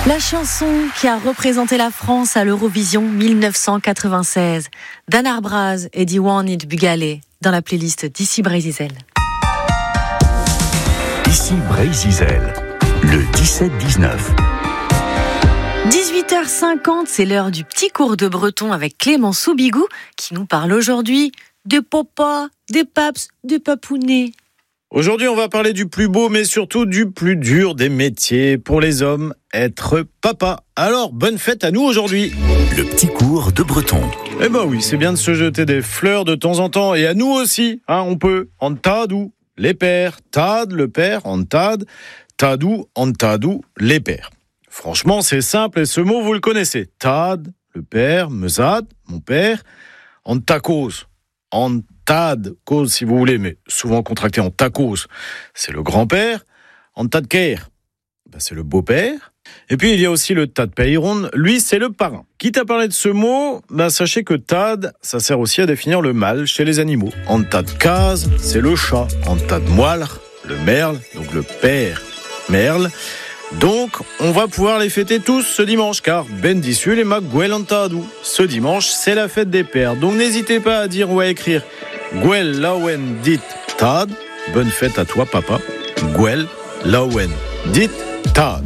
La chanson qui a représenté la France à l'Eurovision 1996. Dan Arbraz et Diwan Bugalé dans la playlist d'Ici Brésil. Ici Brésil, le 17-19. 18h50, c'est l'heure du petit cours de breton avec Clément Soubigou qui nous parle aujourd'hui des papas, des paps, des papounets. Aujourd'hui, on va parler du plus beau, mais surtout du plus dur des métiers pour les hommes, être papa. Alors, bonne fête à nous aujourd'hui. Le petit cours de breton. Eh ben oui, c'est bien de se jeter des fleurs de temps en temps, et à nous aussi, on peut. Antadou, les pères, tad, le père, antad, tadou, antadou, les pères. Franchement, c'est simple, et ce mot, vous le connaissez. Tad, le père, mezad, mon père, antakos, antad, cause si vous voulez, mais souvent contracté en tacos, c'est le grand-père. Antadker, c'est le beau-père. Et puis il y a aussi le tadpeiron, lui c'est le parrain. Quitte à parler de ce mot, sachez que tad, ça sert aussi à définir le mâle chez les animaux. Antadkaz, c'est le chat. Antadmoilr, le merle, donc le père merle. Donc, on va pouvoir les fêter tous ce dimanche, car Ben Dissul et Maguel Antadou. Ce dimanche, c'est la fête des pères. Donc, n'hésitez pas à dire ou à écrire Gwel Lawen dit Tad. Bonne fête à toi, papa. Gwel Lawen dit Tad.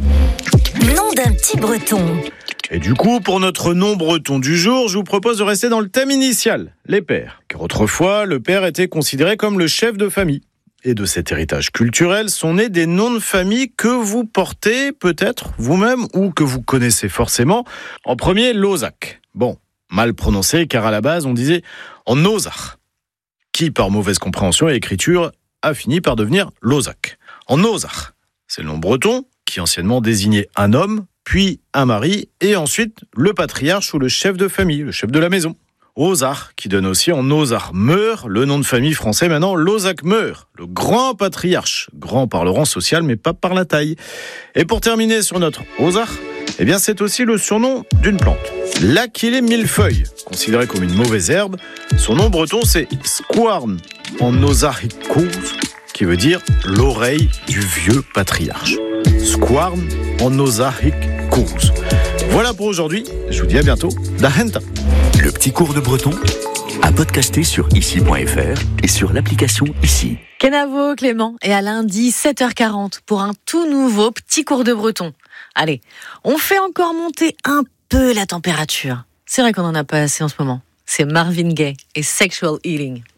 Nom d'un petit breton. Et du coup, pour notre nom breton du jour, je vous propose de rester dans le thème initial, les pères. Car autrefois, le père était considéré comme le chef de famille. Et de cet héritage culturel sont nés des noms de famille que vous portez peut-être vous-même ou que vous connaissez forcément. En premier, Lozach. Bon, mal prononcé car à la base on disait en Ozach, qui par mauvaise compréhension et écriture a fini par devenir Lozach. En Ozach, c'est le nom breton qui anciennement désignait un homme, puis un mari et ensuite le patriarche ou le chef de famille, le chef de la maison. Ozach, qui donne aussi en Ozach Meur, le nom de famille français maintenant, Lozach Meur, le grand patriarche, grand par le rang social mais pas par la taille. Et pour terminer sur notre Ozach, c'est aussi le surnom d'une plante. L'Aquilée millefeuille, considéré comme une mauvaise herbe, son nom breton c'est Squarn en Ozachicos, qui veut dire l'oreille du vieux patriarche. Squarn en Ozachicos. Voilà pour aujourd'hui, je vous dis à bientôt. Dahenta. Le petit cours de breton à podcaster sur ici.fr et sur l'application Ici. Kenavo, Clément, et à lundi 7h40 pour un tout nouveau petit cours de breton. Allez, on fait encore monter un peu la température. C'est vrai qu'on en a pas assez en ce moment. C'est Marvin Gaye et Sexual Healing.